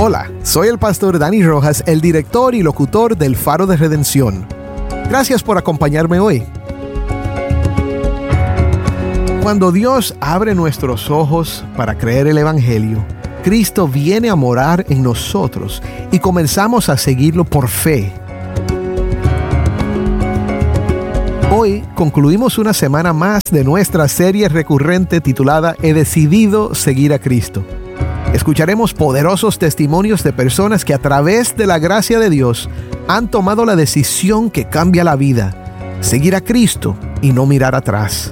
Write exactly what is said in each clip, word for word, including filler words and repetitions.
Hola, soy el pastor Dani Rojas, el director y locutor del Faro de Redención. Gracias por acompañarme hoy. Cuando Dios abre nuestros ojos para creer el Evangelio, Cristo viene a morar en nosotros y comenzamos a seguirlo por fe. Hoy concluimos una semana más de nuestra serie recurrente titulada He decidido seguir a Cristo. Escucharemos poderosos testimonios de personas que a través de la gracia de Dios han tomado la decisión que cambia la vida, seguir a Cristo y no mirar atrás.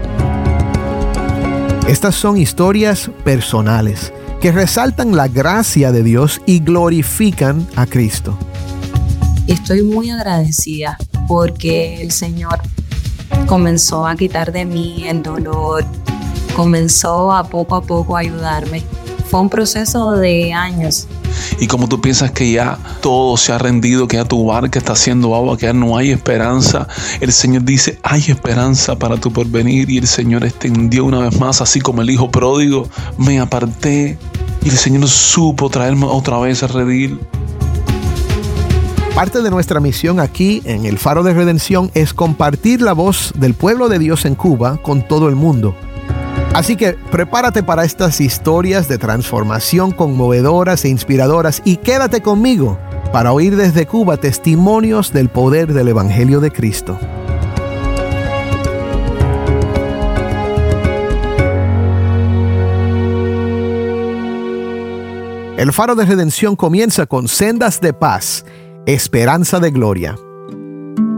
Estas son historias personales que resaltan la gracia de Dios y glorifican a Cristo. Estoy muy agradecida porque el Señor comenzó a quitar de mí el dolor, comenzó a poco a poco a ayudarme. Fue un proceso de años. Y como tú piensas que ya todo se ha rendido, que ya tu barca está haciendo agua, que ya no hay esperanza, el Señor dice, hay esperanza para tu porvenir. Y el Señor extendió una vez más, así como el hijo pródigo, me aparté. Y el Señor supo traerme otra vez a redil. Parte de nuestra misión aquí en el Faro de Redención es compartir la voz del pueblo de Dios en Cuba con todo el mundo. Así que prepárate para estas historias de transformación conmovedoras e inspiradoras y quédate conmigo para oír desde Cuba testimonios del poder del Evangelio de Cristo. El Faro de Redención comienza con sendas de paz, esperanza de gloria.